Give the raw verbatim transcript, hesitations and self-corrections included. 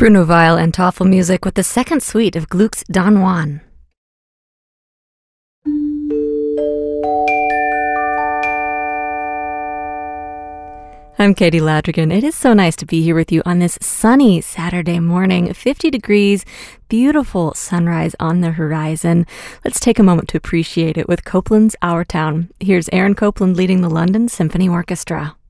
Bruno Weil and Toffel music with the second suite of Gluck's Don Juan. I'm Katie Ladrigan. It is so nice to be here with you on this sunny Saturday morning. fifty degrees, beautiful sunrise on the horizon. Let's take a moment to appreciate it with Copland's Our Town. Here's Aaron Copland leading the London Symphony Orchestra.